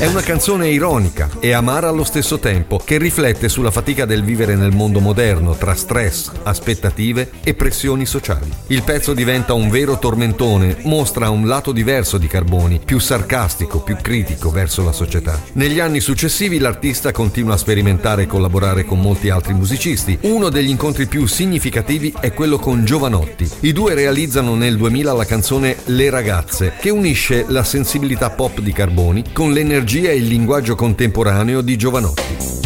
È una canzone ironica e amara allo stesso tempo, che riflette sulla fatica del vivere nel mondo moderno tra stress, aspettative e pressioni sociali. Il pezzo diventa un vero tormentone, mostra un lato diverso di Carboni, più sarcastico, più critico verso la società. Negli anni successivi l'artista continua a sperimentare e collaborare con molti altri musicisti. Uno degli incontri più significativi è quello con Jovanotti. I due realizzano nel 2000 la canzone Le ragazze, che unisce la sensibilità pop di Carboni con l'energia e il linguaggio contemporaneo di Jovanotti.